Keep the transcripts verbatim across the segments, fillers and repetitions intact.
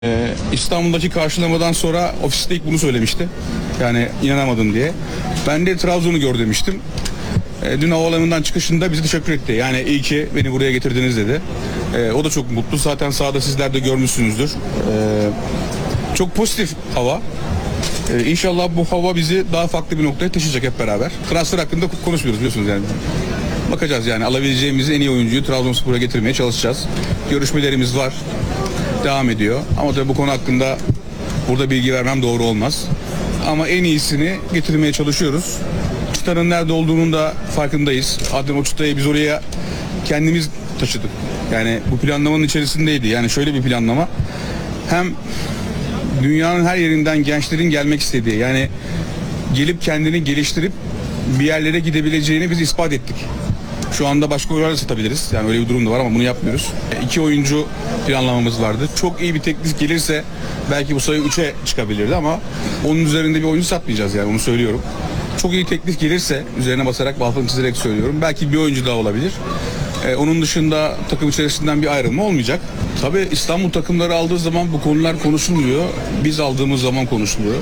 Ee, İstanbul'daki karşılamadan sonra ofiste ilk bunu söylemişti. Yani inanamadım diye. Ben de Trabzon'u gör demiştim. Ee, dün havaalanından çıkışında bizi teşekkür etti. Yani iyi ki beni buraya getirdiniz dedi. Ee, o da çok mutlu. Zaten sahada sizler de görmüşsünüzdür. Ee, çok pozitif hava. Ee, İnşallah bu hava bizi daha farklı bir noktaya taşıyacak hep beraber. Transfer hakkında konuşmuyoruz biliyorsunuz yani. Bakacağız yani alabileceğimiz en iyi oyuncuyu Trabzonspor'a getirmeye çalışacağız. Görüşmelerimiz var. Devam ediyor. Ama tabii bu konu hakkında burada bilgi vermem doğru olmaz. Ama en iyisini getirmeye çalışıyoruz. Çıtanın nerede olduğunun da farkındayız. Adem o çıtayı biz oraya kendimiz taşıdık. Yani bu planlamanın içerisindeydi. Yani şöyle bir planlama. Hem dünyanın her yerinden gençlerin gelmek istediği, yani gelip kendini geliştirip bir yerlere gidebileceğini biz ispat ettik. Şu anda başka oyuncular da satabiliriz. Yani öyle bir durum da var ama bunu yapmıyoruz. İki oyuncu planlamamız vardı. Çok iyi bir teklif gelirse belki bu sayı üçe çıkabilirdi ama onun üzerinde bir oyuncu satmayacağız yani onu söylüyorum. Çok iyi teklif gelirse üzerine basarak balkon çizerek söylüyorum. Belki bir oyuncu daha olabilir. Ee, onun dışında takım içerisinden bir ayrılma olmayacak. Tabii İstanbul takımları aldığı zaman bu konular konuşulmuyor. Biz aldığımız zaman konuşuluyor.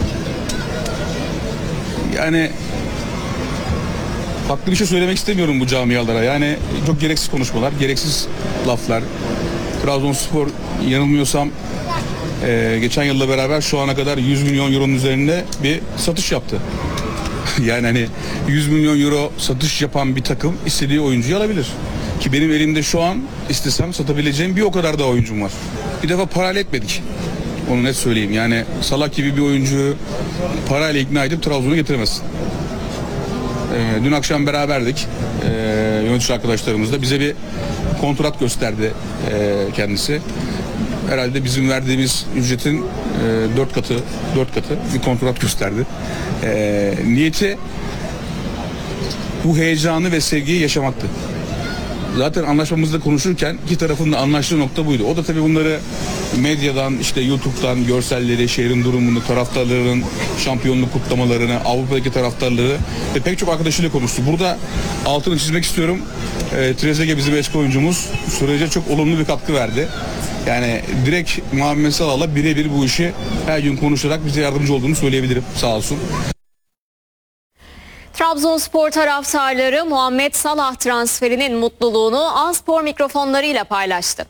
Yani farklı bir şey söylemek istemiyorum bu camialara. Yani çok gereksiz konuşmalar, gereksiz laflar. Trabzonspor yanılmıyorsam e, geçen yılla beraber şu ana kadar yüz milyon euronun üzerinde bir satış yaptı. Yani hani yüz milyon euro satış yapan bir takım istediği oyuncuyu alabilir. Ki benim elimde şu an istesem satabileceğim bir o kadar da oyuncum var. Bir defa parayla etmedik. Onu net söyleyeyim. Yani Salah gibi bir oyuncuyu parayla ikna edip Trabzon'a getiremezsin. Ee, dün akşam beraberdik ee, yönetici arkadaşlarımızla. Bize bir kontrat gösterdi ee, kendisi. Herhalde bizim verdiğimiz ücretin e, dört katı dört katı bir kontrat gösterdi. Ee, niyeti bu heyecanı ve sevgiyi yaşamaktı. Zaten anlaşmamızda konuşurken iki tarafın da anlaştığı nokta buydu. O da tabii bunları medyadan, işte YouTube'dan görselleri, şehrin durumunu, taraftarların şampiyonluk kutlamalarını, Avrupa'daki taraftarları ve pek çok arkadaşıyla konuştu. Burada altını çizmek istiyorum. E, Trezeguet bizim eski oyuncumuz sürece çok olumlu bir katkı verdi. Yani direkt Muhammed Salah'la birebir bu işi her gün konuşarak bize yardımcı olduğunu söyleyebilirim. Sağ olsun. Trabzonspor taraftarları Muhammed Salah transferinin mutluluğunu A-Spor mikrofonlarıyla paylaştı.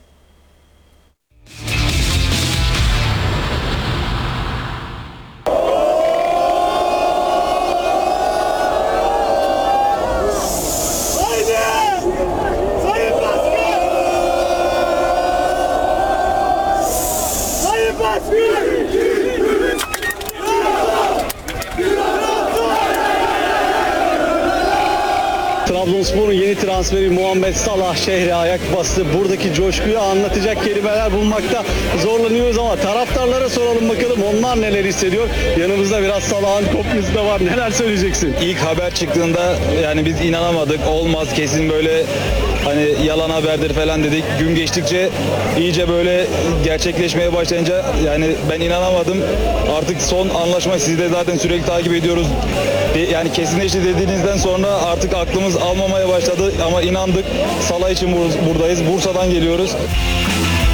Trabzonspor'un yeni transferi Muhammed Salah şehre ayak bastı. Buradaki coşkuyu anlatacak kelimeler bulmakta zorlanıyoruz ama taraftarlara soralım bakalım onlar neler hissediyor. Yanımızda biraz Salah'ın kopyası da var. Neler söyleyeceksin? İlk haber çıktığında yani biz inanamadık. Olmaz kesin böyle hani yalan haberdir falan dedik. Gün geçtikçe iyice böyle gerçekleşmeye başlayınca yani ben inanamadım. Artık son anlaşma sizi de zaten sürekli takip ediyoruz. Yani kesinleşti dediğinizden sonra artık aklımız almamaya başladı ama inandık. Salah için buradayız. Bursa'dan geliyoruz.